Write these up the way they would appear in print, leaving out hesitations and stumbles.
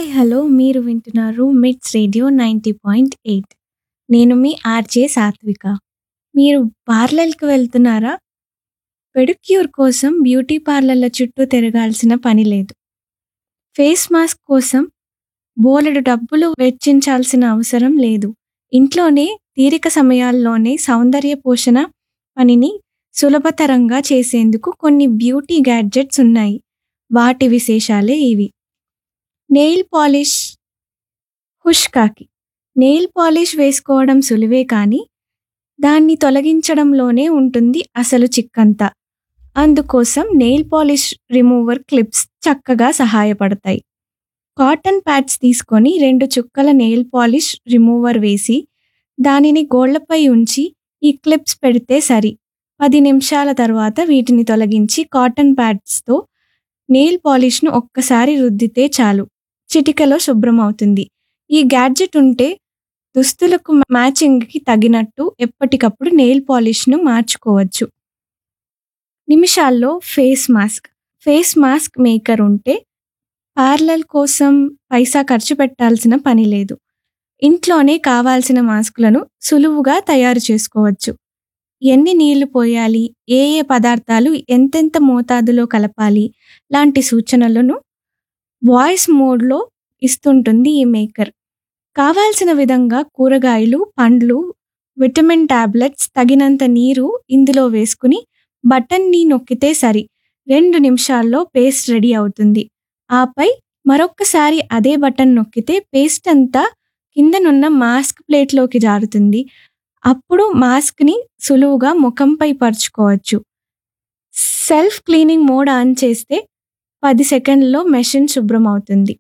Hi hello మీరు వింటున్నారు మిట్స్ రేడియో 90.8. నేను మీ ఆర్జే సాత్విక. మీరు పార్లర్‌కి వెళ్తున్నారా? పెడిక్యూర్ కోసం బ్యూటీ పార్లర్ల చుట్టూ తిరగాల్సిన పని లేదు. ఫేస్ మాస్క్ కోసం బోలెడు డబ్బులు వెచ్చించాల్సిన అవసరం లేదు. ఇంట్లోనే తీరిక సమయాల్లోనే సౌందర్య పోషణ పనిని సులభతరంగా చేసేందుకు కొన్ని బ్యూటీ గ్యాడ్జెట్స్ ఉన్నాయి. వాటి విశేషాలే ఇవి. నెయిల్ పాలిష్ హుష్ కాకి. నెయిల్ పాలిష్ వేసుకోవడం సులువే కానీ దాన్ని తొలగించడంలోనే ఉంటుంది అసలు చిక్కంతా. అందుకోసం నెయిల్ పాలిష్ రిమూవర్ క్లిప్స్ చక్కగా సహాయపడతాయి. కాటన్ ప్యాడ్స్ తీసుకొని 2 చుక్కల నెయిల్ పాలిష్ రిమూవర్ వేసి దానిని గోళ్లపై ఉంచి ఈ క్లిప్స్ పెడితే సరి. 10 నిమిషాల తర్వాత వీటిని తొలగించి కాటన్ ప్యాడ్స్తో నెయిల్ పాలిష్ను ఒక్కసారి రుద్దితే చాలు, చిటికలో శుభ్రమవుతుంది. ఈ గ్యాడ్జెట్ ఉంటే దుస్తులకు మ్యాచింగ్కి తగినట్టు ఎప్పటికప్పుడు నెయిల్ పాలిష్ను మార్చుకోవచ్చు. నిమిషాల్లో face mask. Face mask maker ఉంటే పార్లర్ కోసం పైసా ఖర్చు పెట్టాల్సిన పని లేదు. ఇంట్లోనే కావాల్సిన మాస్కులను సులువుగా తయారు చేసుకోవచ్చు. ఎన్ని నీళ్లు పోయాలి, ఏ పదార్థాలు ఎంతెంత మోతాదులో కలపాలి లాంటి సూచనలను వాయిస్ మోడ్లో ఇస్తుంటుంది ఈ మేకర్. కావాల్సిన విధంగా కూరగాయలు, పండ్లు, విటమిన్ టాబ్లెట్స్, తగినంత నీరు ఇందులో వేసుకుని బటన్ని నొక్కితే సరి. 2 నిమిషాల్లో పేస్ట్ రెడీ అవుతుంది. ఆపై మరొక్కసారి అదే బటన్ నొక్కితే పేస్ట్ అంతా కిందనున్న మాస్క్ ప్లేట్లోకి జారుతుంది. అప్పుడు మాస్క్ని సులువుగా ముఖంపై పరుచుకోవచ్చు. సెల్ఫ్ క్లీనింగ్ మోడ్ ఆన్ చేస్తే 10 సెకండ్లలో మెషిన్ శుభ్రమవుతుంది.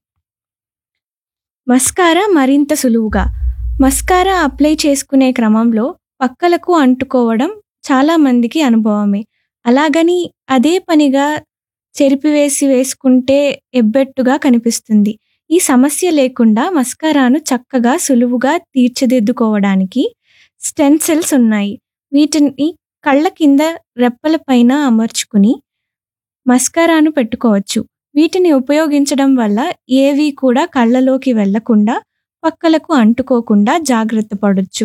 మస్కారా మరింత సులువుగా. మస్కారా అప్లై చేసుకునే క్రమంలో పక్కలకు అంటుకోవడం చాలా మందికి అనుభవమే. అలాగని అదే పనిగా చెరిపివేసి వేసుకుంటే ఎబ్బెట్టుగా కనిపిస్తుంది. ఈ సమస్య లేకుండా మస్కారాను చక్కగా సులువుగా తీర్చిదిద్దుకోవడానికి స్టెన్సిల్స్ ఉన్నాయి. వీటిని కళ్ళ కింద రెప్పల పైన అమర్చుకుని మస్కారాను పెట్టుకోవచ్చు. వీటిని ఉపయోగించడం వల్ల ఏవి కూడా కళ్ళలోకి వెళ్లకుండా పక్కలకు అంటుకోకుండా జాగ్రత్త పడొచ్చు.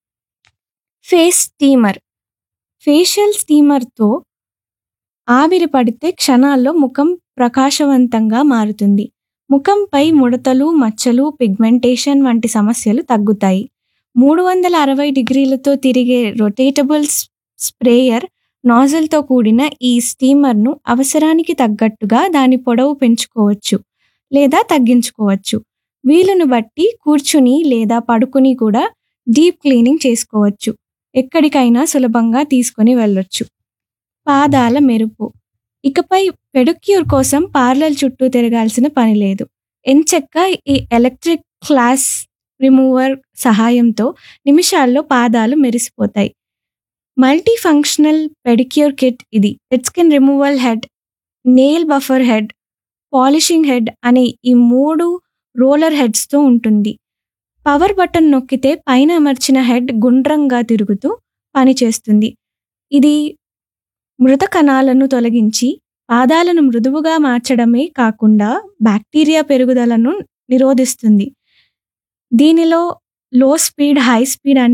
Face steamer. ఫేషియల్ స్టీమర్తో ఆవిరి పడితే క్షణాల్లో ముఖం ప్రకాశవంతంగా మారుతుంది. ముఖంపై ముడతలు, మచ్చలు, పిగ్మెంటేషన్ వంటి సమస్యలు తగ్గుతాయి. 360 డిగ్రీలతో తిరిగే రొటేటబుల్ స్ప్రేయర్ నాజిల్తో కూడిన ఈ స్టీమర్ను అవసరానికి తగ్గట్టుగా దాని పొడవు పెంచుకోవచ్చు లేదా తగ్గించుకోవచ్చు. వీలును బట్టి కూర్చుని లేదా పడుకుని కూడా డీప్ క్లీనింగ్ చేసుకోవచ్చు. ఎక్కడికైనా సులభంగా తీసుకొని వెళ్ళొచ్చు. పాదాల మెరుపు. ఇకపై పెడిక్యూర్ కోసం పార్లర్ చుట్టూ తిరగాల్సిన పని లేదు. ఎంచక్కా ఈ ఎలక్ట్రిక్ క్లాస్ రిమూవర్ సహాయంతో నిమిషాల్లో పాదాలు మెరిసిపోతాయి. మల్టీ ఫంక్షనల్ పెడిక్యూర్ కిట్ ఇది. Dead skin removal head, nail buffer head, polishing head అనే ఈ 3 రోలర్ హెడ్స్తో ఉంటుంది. పవర్ బటన్ నొక్కితే పైన అమర్చిన హెడ్ గుండ్రంగా తిరుగుతూ పనిచేస్తుంది. ఇది మృత కణాలను తొలగించి పాదాలను మృదువుగా మార్చడమే కాకుండా బ్యాక్టీరియా పెరుగుదలను నిరోధిస్తుంది. దీనిలో లో స్పీడ్, హై స్పీడ్